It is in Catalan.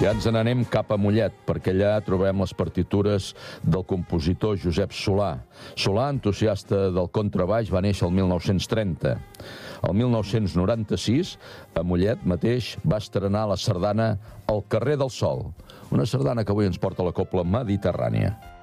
Ja ens n'anem cap a Mollet, perquè allà trobem les partitures del compositor Josep Solà. Solà, entusiasta del contrabaix, va néixer el 1930. El 1996, a Mollet mateix, va estrenar la sardana El carrer del Sol, una sardana que avui ens porta la Cobla Mediterrània.